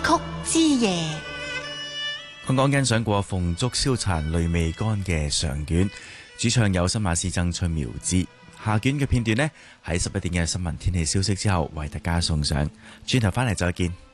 曲之夜。 香港欣賞過鳳燭燒殘淚未乾嘅上卷，主唱有新馬師曾春苗之。下卷嘅片段呢，喺11點嘅新聞天氣消息之後為大家送上。轉頭翻嚟再見。